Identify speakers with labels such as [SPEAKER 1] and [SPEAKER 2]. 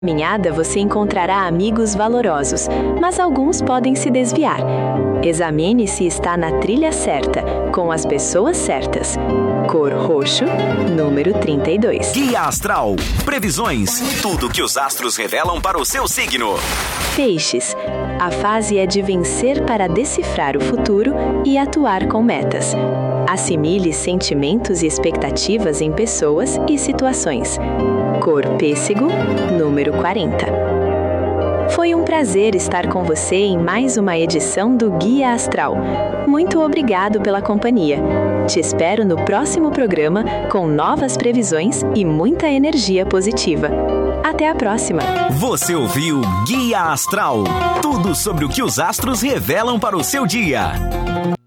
[SPEAKER 1] Caminhada você encontrará amigos valorosos, mas alguns podem se desviar. Examine se está na trilha certa, com as pessoas certas. Cor roxo, número 32.
[SPEAKER 2] Guia Astral. Previsões. Tudo que os astros revelam para o seu signo.
[SPEAKER 1] Peixes. A fase é de vencer para decifrar o futuro e atuar com metas. Assimile sentimentos e expectativas em pessoas e situações. Cor pêssego, número 40. Foi um prazer estar com você em mais uma edição do Guia Astral. Muito obrigado pela companhia. Te espero no próximo programa com novas previsões e muita energia positiva. Até a próxima!
[SPEAKER 2] Você ouviu Guia Astral. Tudo sobre o que os astros revelam para o seu dia.